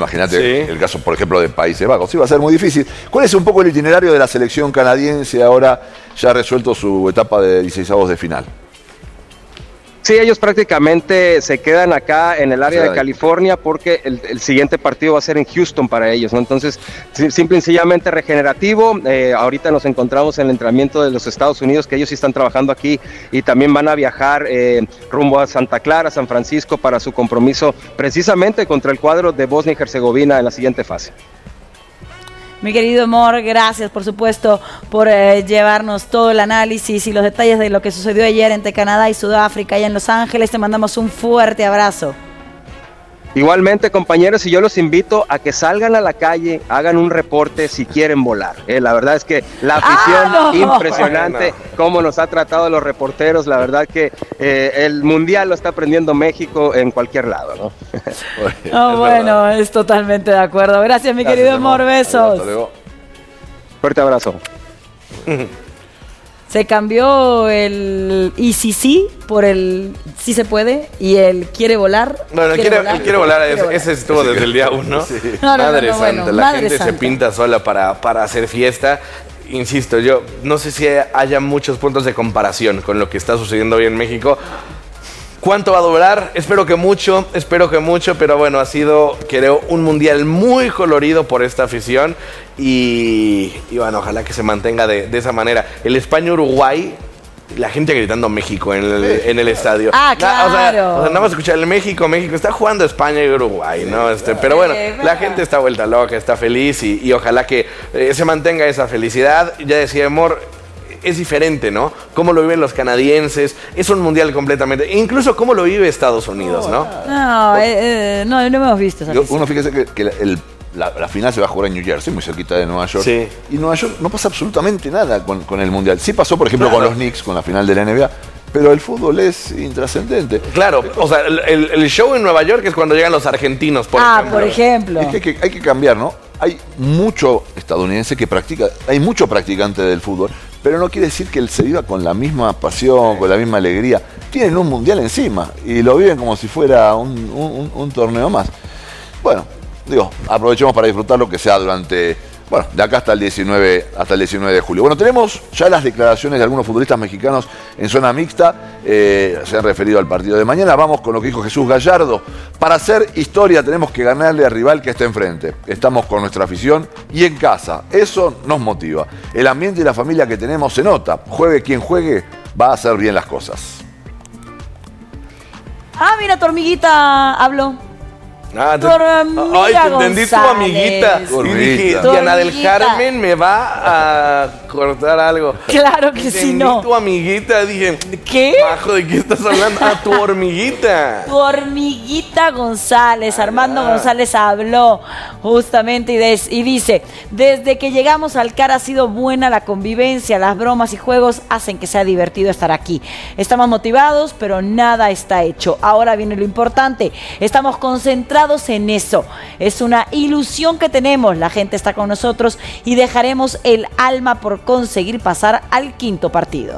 imagínate el caso, por ejemplo, de Países Bajos. Sí, va a ser muy difícil. ¿Cuál es un poco el itinerario de la selección canadiense ahora ya resuelto su etapa de 16avos de final? Sí, ellos prácticamente se quedan acá en el área de California porque el siguiente partido va a ser en Houston para ellos, ¿no? Entonces, simple y sencillamente regenerativo. Ahorita nos encontramos en el entrenamiento de los Estados Unidos, que ellos sí están trabajando aquí y también van a viajar rumbo a Santa Clara, San Francisco, para su compromiso precisamente contra el cuadro de Bosnia y Herzegovina en la siguiente fase. Mi querido Mor, gracias por supuesto por llevarnos todo el análisis y los detalles de lo que sucedió ayer entre Canadá y Sudáfrica allá en Los Ángeles. Te mandamos un fuerte abrazo. Igualmente, compañeros, y yo los invito a que salgan a la calle, hagan un reporte si quieren volar. La verdad es que la afición, impresionante cómo nos ha tratado los reporteros. La verdad que el Mundial lo está aprendiendo México en cualquier lado, ¿no? Bueno, es totalmente de acuerdo. Gracias, mi querido Mor, besos. Fuerte abrazo. Se cambió el sí por el sí se puede y el quiere volar. Bueno, quiere volar. Ese estuvo desde el día 1. Sí. Madre santa, la gente se pinta sola para hacer fiesta. Insisto, yo no sé si haya muchos puntos de comparación con lo que está sucediendo hoy en México. ¿Cuánto va a durar? Espero que mucho, pero bueno, ha sido, creo, un mundial muy colorido por esta afición y bueno, ojalá que se mantenga de esa manera. El España-Uruguay, la gente gritando México en el estadio. Claro. O sea, nada más escuchar el México, está jugando España y Uruguay, ¿no? Pero bueno, la gente está vuelta loca, está feliz y ojalá que se mantenga esa felicidad. Ya decía Mor, es diferente, ¿no? Cómo lo viven los canadienses, es un mundial completamente, incluso cómo lo vive Estados Unidos, ¿no? No hemos visto esa Uno fíjese que la final se va a jugar en New Jersey, muy cerquita de Nueva York. Sí. Y Nueva York no pasa absolutamente nada con el mundial. Sí pasó, por ejemplo, con los Knicks, con la final de la NBA, pero el fútbol es intrascendente. Claro, o sea, el show en Nueva York es cuando llegan los argentinos, por ejemplo. Por ejemplo. Es que hay que cambiar, ¿no? Hay mucho estadounidense que practica, hay mucho practicante del fútbol, pero no quiere decir que él se viva con la misma pasión, con la misma alegría. Tienen un mundial encima y lo viven como si fuera un torneo más. Bueno, aprovechemos para disfrutar lo que sea durante, de acá hasta el 19 de julio. Bueno, tenemos ya las declaraciones de algunos futbolistas mexicanos en zona mixta, se han referido al partido de mañana. Vamos con lo que dijo Jesús Gallardo. Para hacer historia tenemos que ganarle al rival que está enfrente. Estamos con nuestra afición y en casa. Eso nos motiva. El ambiente y la familia que tenemos se nota. Juegue quien juegue, va a hacer bien las cosas. Mira, tu hormiguita habló. Ay, te entendí, tu amiguita. Y dije, Diana del Carmen me va a cortar algo. Claro que sí, no. Tu amiguita, dije, ¿qué? Bajo, ¿de qué estás hablando? Tu hormiguita. Tu hormiguita González. Armando González habló justamente y dice, desde que llegamos al CAR ha sido buena la convivencia, las bromas y juegos hacen que sea divertido estar aquí. Estamos motivados, pero nada está hecho. Ahora viene lo importante. Estamos concentrados en eso. Es una ilusión que tenemos. La gente está con nosotros y dejaremos el alma por conseguir pasar al quinto partido.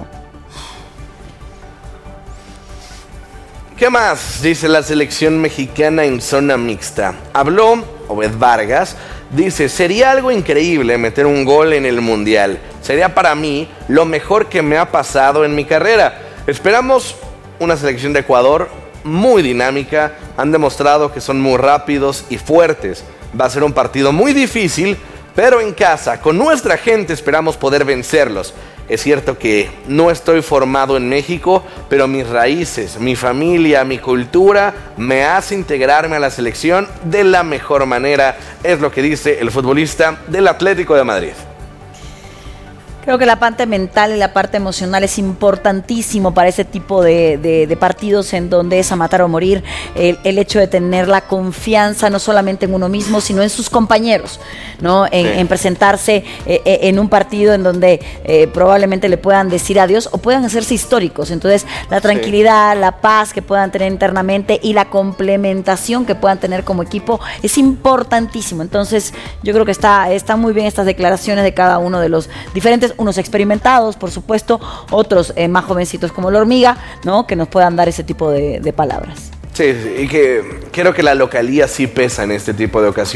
¿Qué más dice la selección mexicana en zona mixta? Habló Obed Vargas, dice, sería algo increíble meter un gol en el Mundial. Sería para mí lo mejor que me ha pasado en mi carrera. Esperamos una selección de Ecuador muy dinámica, han demostrado que son muy rápidos y fuertes. Va a ser un partido muy difícil, pero en casa, con nuestra gente, esperamos poder vencerlos. Es cierto que no estoy formado en México, pero mis raíces, mi familia, mi cultura me hace integrarme a la selección de la mejor manera. Es lo que dice el futbolista del Atlético de Madrid. Creo que la parte mental y la parte emocional es importantísimo para ese tipo de partidos en donde es a matar o morir. El hecho de tener la confianza no solamente en uno mismo, sino en sus compañeros, ¿no? En presentarse en un partido en donde probablemente le puedan decir adiós o puedan hacerse históricos. Entonces, la tranquilidad, la paz que puedan tener internamente y la complementación que puedan tener como equipo es importantísimo. Entonces, yo creo que está muy bien estas declaraciones de cada uno de los diferentes, unos experimentados, por supuesto, otros más jovencitos como la hormiga, ¿no? Que nos puedan dar ese tipo de palabras. Sí, y que creo que la localía sí pesa en este tipo de ocasiones.